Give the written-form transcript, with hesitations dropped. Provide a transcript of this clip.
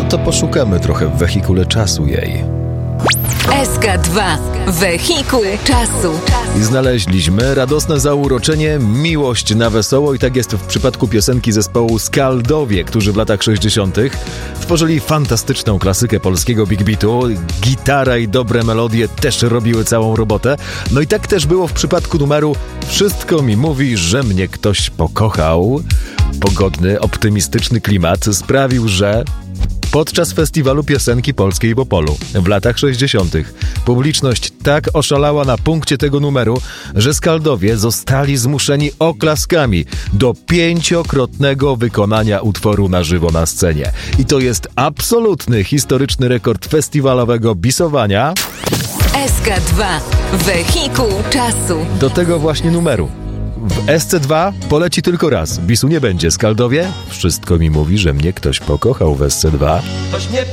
to poszukamy trochę w wehikule czasu jej. SK2. Wehikuł czasu. I znaleźliśmy radosne zauroczenie, miłość na wesoło i tak jest w przypadku piosenki zespołu Skaldowie, którzy w latach 60. tworzyli fantastyczną klasykę polskiego big beatu. Gitara i dobre melodie też robiły całą robotę. No i tak też było w przypadku numeru Wszystko mi mówi, że mnie ktoś pokochał. Pogodny, optymistyczny klimat sprawił, że podczas festiwalu piosenki polskiej w Opolu w latach 60. publiczność tak oszalała na punkcie tego numeru, że Skaldowie zostali zmuszeni oklaskami do 5-krotnego wykonania utworu na żywo na scenie. I to jest absolutny historyczny rekord festiwalowego bisowania. SK2. Wehikuł czasu. Do tego właśnie numeru. W SC2 poleci tylko raz. Bisu nie będzie. Skaldowie? Wszystko mi mówi, że mnie ktoś pokochał w SC2.